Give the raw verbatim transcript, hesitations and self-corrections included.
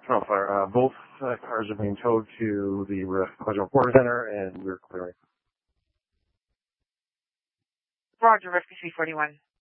Toronto Fire. Uh, both uh, cars are being towed to the uh, Collision Reporter Center, and we're clearing. Roger, Rescue three forty-one.